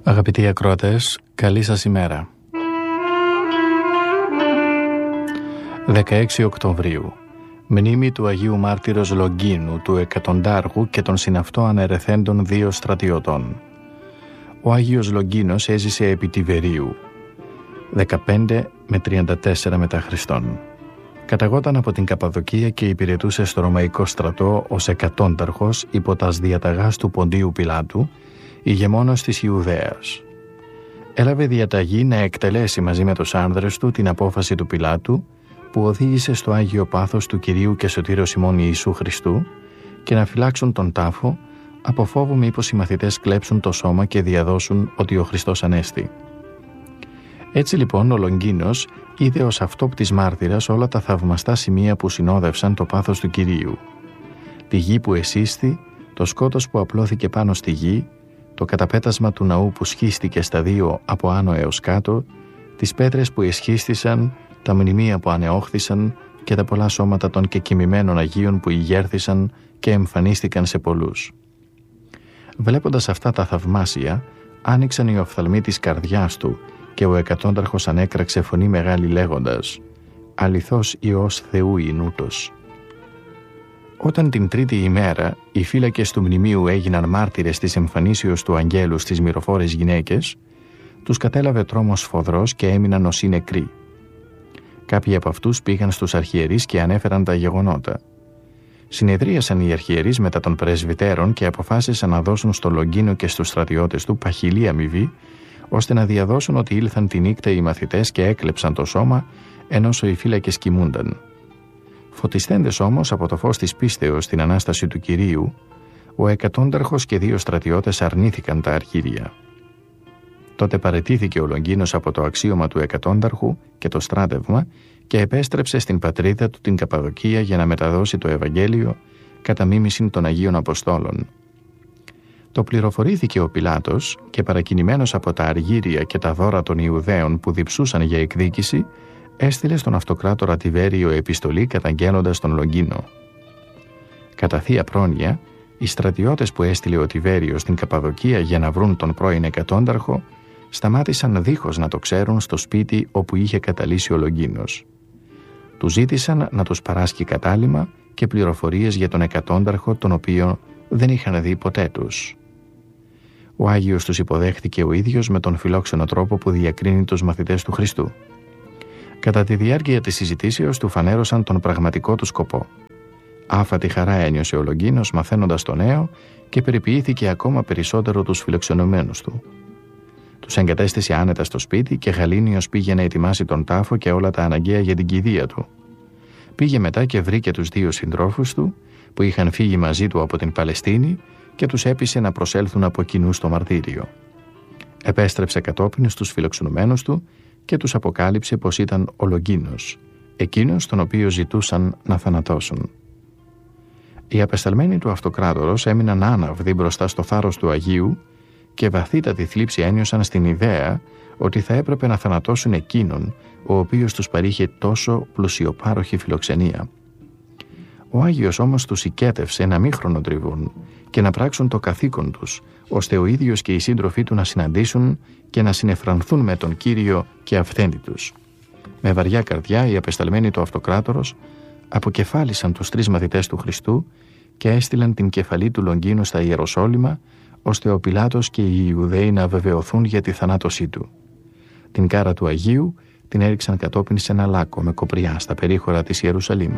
Αγαπητοί ακροατές, καλή σας ημέρα. 16 Οκτωβρίου. Μνήμη του Αγίου Μάρτυρος Λογκίνου, του εκατοντάρχου και των συναυτό ανερεθέντων 2 στρατιωτών. Ο Άγιος Λογκίνος έζησε επί Τιβερίου, 15 με 34 μετά Χριστόν. Καταγόταν από την Καπαδοκία και υπηρετούσε στο Ρωμαϊκό στρατό ως εκατόνταρχος υπό τας διαταγάς του Ποντίου Πιλάτου, ηγεμόνος της Ιουδαίας. Έλαβε διαταγή να εκτελέσει μαζί με τους άνδρες του την απόφαση του Πιλάτου που οδήγησε στο Άγιο Πάθος του Κυρίου και Σωτήρος ημών Ιησού Χριστού και να φυλάξουν τον τάφο από φόβο μήπως οι μαθητές κλέψουν το σώμα και διαδώσουν ότι ο Χριστός ανέστη. Έτσι λοιπόν ο Λογκίνος είδε ως αυτόπτης μάρτυρας όλα τα θαυμαστά σημεία που συνόδευσαν το πάθος του Κυρίου. Τη γη που εσύστη, το σκότος που απλώθηκε πάνω στη γη, το καταπέτασμα του ναού που σχίστηκε στα 2 από άνω έως κάτω, τις πέτρες που εσχίστησαν, τα μνημεία που ανεόχθησαν και τα πολλά σώματα των κεκοιμημένων Αγίων που ηγέρθησαν και εμφανίστηκαν σε πολλούς. Βλέποντας αυτά τα θαυμάσια, άνοιξαν οι οφθαλμοί της καρδιάς του και ο εκατόνταρχος ανέκραξε φωνή μεγάλη λέγοντας «Αληθώς Υιός Θεού εινούτος». Όταν την τρίτη ημέρα οι φύλακες του μνημείου έγιναν μάρτυρες της εμφανίσεως του αγγέλου στις μυροφόρες γυναίκες, τους κατέλαβε τρόμος σφοδρός και έμειναν ως νεκροί. Κάποιοι από αυτούς πήγαν στους αρχιερείς και ανέφεραν τα γεγονότα. Συνεδρίασαν οι αρχιερείς μετά των πρεσβυτέρων και αποφάσισαν να δώσουν στο Λογκίνο και στους στρατιώτες του παχυλή αμοιβή, ώστε να διαδώσουν ότι ήλθαν τη νύχτα οι μαθητές και έκλεψαν το σώμα, ενώ οι φύλακες κοιμούνταν. Φωτιστέντες όμως από το φως της πίστεως στην Ανάσταση του Κυρίου, ο εκατόνταρχος και 2 στρατιώτες αρνήθηκαν τα αρχήρια. Τότε παραιτήθηκε ο Λογκίνος από το αξίωμα του εκατόνταρχου και το στράτευμα και επέστρεψε στην πατρίδα του την Καπαδοκία για να μεταδώσει το Ευαγγέλιο κατά μίμησιν των Αγίων Αποστόλων. Το πληροφορήθηκε ο Πιλάτος και παρακινημένος από τα αργύρια και τα δώρα των Ιουδαίων που διψούσαν για εκδίκηση, έστειλε στον αυτοκράτορα Τιβέριο επιστολή καταγγέλλοντας τον Λογκίνο. Κατά θεία πρόνοια, οι στρατιώτες που έστειλε ο Τιβέριο στην Καπαδοκία για να βρουν τον πρώην εκατόνταρχο σταμάτησαν δίχως να το ξέρουν στο σπίτι όπου είχε καταλύσει ο Λογκίνος. Του ζήτησαν να τους παράσχει κατάλημα και πληροφορίες για τον εκατόνταρχο, τον οποίο δεν είχαν δει ποτέ τους. Ο Άγιος τους υποδέχθηκε ο ίδιος με τον φιλόξενο τρόπο που διακρίνει τους μαθητές του Χριστού. Κατά τη διάρκεια της συζητήσεως του φανέρωσαν τον πραγματικό του σκοπό. Άφατη χαρά ένιωσε ο Λογκίνος μαθαίνοντας το νέο και περιποιήθηκε ακόμα περισσότερο τους φιλοξενουμένους του. Τους εγκατέστησε άνετα στο σπίτι και γαλήνιος πήγε να ετοιμάσει τον τάφο και όλα τα αναγκαία για την κηδεία του. Πήγε μετά και βρήκε τους 2 συντρόφους του που είχαν φύγει μαζί του από την Παλαιστίνη και τους έπεισε να προσέλθουν από κοινού στο μαρτύριο. Επέστρεψε κατόπιν στους φιλοξενουμένους του και τους αποκάλυψε πως ήταν ο Λογκίνος, εκείνος τον οποίο ζητούσαν να θανατώσουν. Οι απεσταλμένοι του αυτοκράτορος έμειναν άναυδοι μπροστά στο θάρρος του Αγίου και βαθύτατη θλίψη ένιωσαν στην ιδέα ότι θα έπρεπε να θανατώσουν εκείνον ο οποίος τους παρήχε τόσο πλουσιοπάροχη φιλοξενία. Ο Άγιος όμως τους οικέτευσε να μην χρονοτριβούν και να πράξουν το καθήκον τους, ώστε ο ίδιος και οι σύντροφοί του να συναντήσουν και να συνεφρανθούν με τον Κύριο και αυθέντητους. Με βαριά καρδιά οι απεσταλμένοι του αυτοκράτορος αποκεφάλισαν τους 3 μαθητές του Χριστού και έστειλαν την κεφαλή του Λογκίνου στα Ιεροσόλυμα, ώστε ο Πιλάτος και οι Ιουδαίοι να βεβαιωθούν για τη θανάτωσή του. Την κάρα του Αγίου την έριξαν κατόπιν σε ένα λάκκο με κοπριά στα περίχωρα της Ιερουσαλήμ.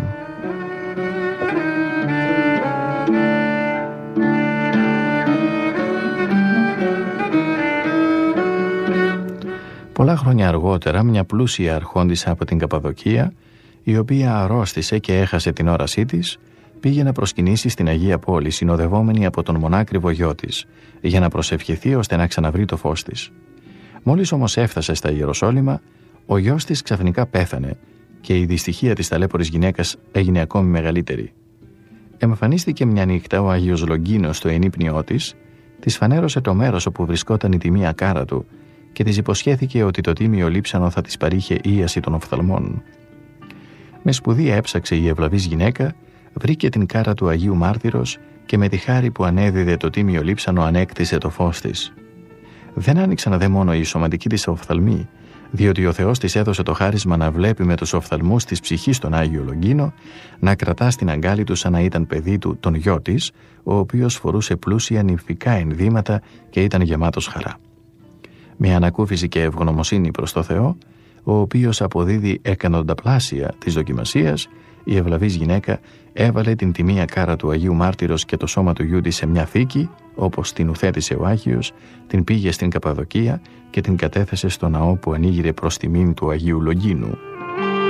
Πολλά χρόνια αργότερα, μια πλούσια αρχόντισσα από την Καπαδοκία, η οποία αρρώστησε και έχασε την όρασή της, πήγε να προσκυνήσει στην Αγία Πόλη, συνοδευόμενη από τον μονάκριβο γιο της, για να προσευχηθεί ώστε να ξαναβρει το φως της. Μόλις όμως έφτασε στα Ιεροσόλυμα, ο γιος της ξαφνικά πέθανε και η δυστυχία της ταλέπορης γυναίκας έγινε ακόμη μεγαλύτερη. Εμφανίστηκε μια νύχτα ο Άγιος Λογκίνος στο ενύπνιό της, της φανέρωσε το μέρος όπου βρισκόταν η τιμία κάρα του και της υποσχέθηκε ότι το τίμιο λείψανο θα της παρήχε ίαση των οφθαλμών. Με σπουδία έψαξε η ευλαβής γυναίκα, βρήκε την κάρα του Αγίου Μάρτυρος και με τη χάρη που ανέδιδε το τίμιο λείψανο ανέκτησε το φως της. Δεν άνοιξαν δε μόνο οι σωματικοί της οφθαλμοί, διότι ο Θεός της έδωσε το χάρισμα να βλέπει με τους οφθαλμούς της ψυχής τον Άγιο Λογκίνο, να κρατά στην αγκάλη του σαν να ήταν παιδί του τον γιο της, ο οποίος φορούσε πλούσια νυμφικά ενδύματα και ήταν γεμάτος χαρά. Με ανακούφιση και ευγνωμοσύνη προς το Θεό, ο οποίος αποδίδει εκατονταπλάσια της δοκιμασίας, η ευλαβής γυναίκα έβαλε την τιμία κάρα του Αγίου Μάρτυρος και το σώμα του γιού της σε μια θήκη, όπως την ουθέτησε ο Άγιος, την πήγε στην Καπαδοκία και την κατέθεσε στο ναό που ανοίγειρε προς τιμήν του Αγίου Λογκίνου.